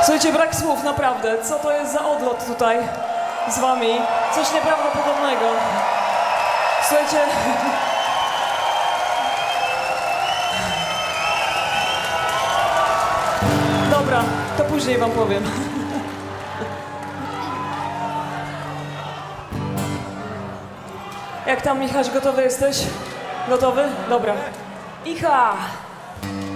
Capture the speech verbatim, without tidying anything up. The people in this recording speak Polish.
Słuchajcie, brak słów, naprawdę. Co to jest za odlot tutaj z wami? Coś nieprawdopodobnego. Słuchajcie... Dobra, to później wam powiem. Jak tam, Michaś, gotowy jesteś? Gotowy? Dobra. Icha!